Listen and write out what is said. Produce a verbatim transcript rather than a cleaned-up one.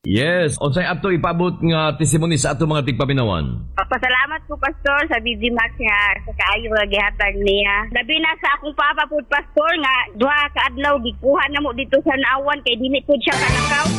Yes, unsay ato ipabot nga testimony sa ato mga tigpaminawan. Pasalamat po, Pastor, sa D J Max nga sa kaayo nga gihatag niya. Labi na sa akong papa po, Pastor, nga duha ka adlaw gikuha na mo dito sa naawan kay dili po siya kalakaw.